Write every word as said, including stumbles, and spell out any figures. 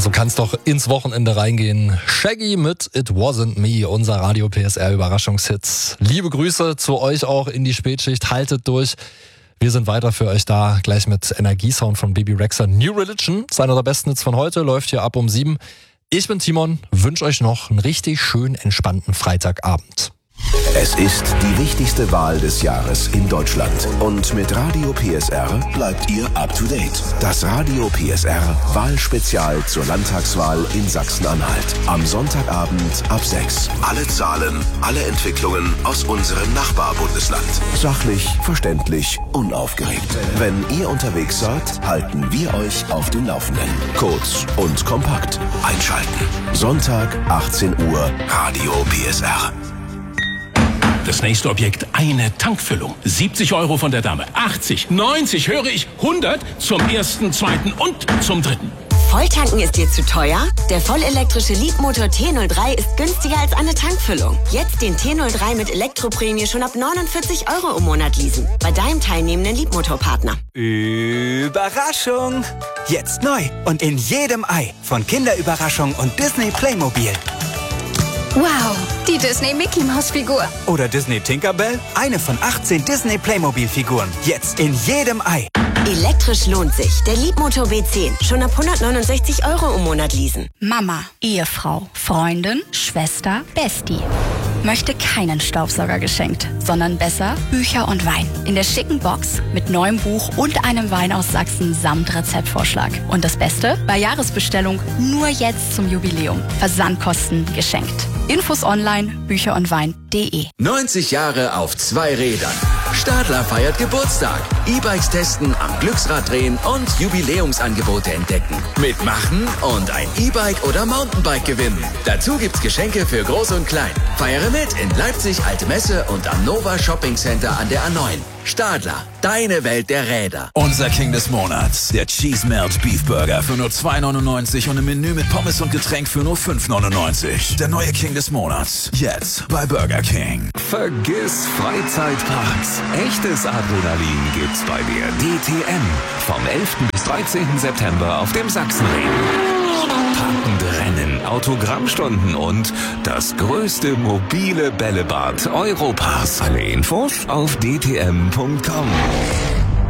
Ja, so kann's doch ins Wochenende reingehen. Shaggy mit It Wasn't Me, unser Radio P S R Überraschungshit. Liebe Grüße zu euch auch in die Spätschicht. Haltet durch. Wir sind weiter für euch da. Gleich mit Energiesound von Bebe Rexha. New Religion, ist einer der besten Hits von heute, läuft hier ab um sieben. Ich bin Timon, wünsche euch noch einen richtig schönen, entspannten Freitagabend. Es ist die wichtigste Wahl des Jahres in Deutschland. Und mit Radio P S R bleibt ihr up to date. Das Radio P S R Wahlspezial zur Landtagswahl in Sachsen-Anhalt. Am Sonntagabend ab sechs. Alle Zahlen, alle Entwicklungen aus unserem Nachbarbundesland. Sachlich, verständlich, unaufgeregt. Wenn ihr unterwegs seid, halten wir euch auf dem Laufenden. Kurz und kompakt. Einschalten. Sonntag, achtzehn Uhr, Radio P S R. Das nächste Objekt, eine Tankfüllung. siebzig Euro von der Dame. achtzig, neunzig, höre ich, hundert zum ersten, zweiten und zum dritten. Volltanken ist dir zu teuer? Der vollelektrische Leapmotor T null drei ist günstiger als eine Tankfüllung. Jetzt den T null drei mit Elektroprämie schon ab neunundvierzig Euro im Monat leasen. Bei deinem teilnehmenden Leapmotor-Partner. Überraschung! Jetzt neu und in jedem Ei von Kinderüberraschung und Disney Playmobil. Wow, die Disney Mickey Maus Figur. Oder Disney Tinkerbell, eine von achtzehn Disney Playmobil Figuren. Jetzt in jedem Ei. Elektrisch lohnt sich. Der Leapmotor B zehn. Schon ab hundertneunundsechzig Euro im Monat leasen. Mama, Ehefrau, Freundin, Schwester, Bestie. Möchte keinen Staubsauger geschenkt, sondern besser Bücher und Wein. In der schicken Box mit neuem Buch und einem Wein aus Sachsen samt Rezeptvorschlag. Und das Beste? Bei Jahresbestellung nur jetzt zum Jubiläum. Versandkosten geschenkt. Infos online, bücherundwein punkt de. neunzig Jahre auf zwei Rädern. Stadler feiert Geburtstag. E-Bikes testen, am Glücksrad drehen und Jubiläumsangebote entdecken. Mitmachen und ein E-Bike oder Mountainbike gewinnen. Dazu gibt's Geschenke für Groß und Klein. Feiere mit in Leipzig, Alte Messe und am Nova Shopping Center an der A neun. Stadler, deine Welt der Räder. Unser King des Monats, der Cheese Melt Beef Burger für nur zwei neunundneunzig und ein Menü mit Pommes und Getränk für nur fünf neunundneunzig. Der neue King des Monats, jetzt bei Burger King. Vergiss Freizeitparks. Echtes Adrenalin gibt's bei der D T M. Vom elften bis dreizehnten September auf dem Sachsenring. Packende Rennen, Autogrammstunden und das größte mobile Bällebad Europas. Alle Infos auf d t m punkt com.